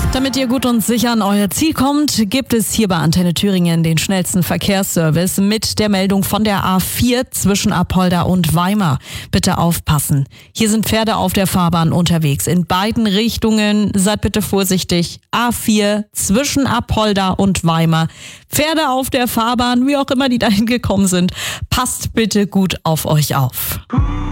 Damit ihr gut und sicher an euer Ziel kommt, gibt es hier bei Antenne Thüringen den schnellsten Verkehrsservice mit der Meldung von der A4 zwischen Apolda und Weimar. Bitte aufpassen. Hier sind Pferde auf der Fahrbahn unterwegs. In beiden Richtungen. Seid bitte vorsichtig. A4 zwischen Apolda und Weimar. Pferde auf der Fahrbahn, wie auch immer die dahin gekommen sind. Passt bitte gut auf euch auf.